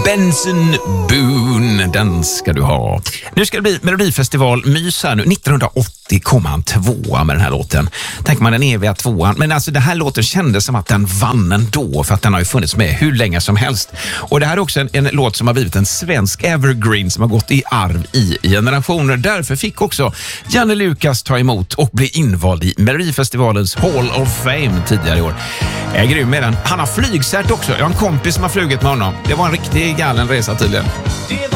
Benson Boone, den ska du ha. Nu ska det bli Melodifestival-mys här nu. 1980 kom han tvåa med den här låten. Tänker man den eviga tvåan. Men alltså den här låten kändes som att den vann ändå, för att den har ju funnits med hur länge som helst. Och det här är också en låt som har blivit en svensk evergreen som har gått i arv i generationer. Därför fick också Janne Lukas ta emot och bli invald i Melodifestivalens Hall of Fame tidigare i år. Jag är grym med den. Han har flygcert också. Jag har en kompis som har flugit med honom. Det var en riktig galen resa tydligen.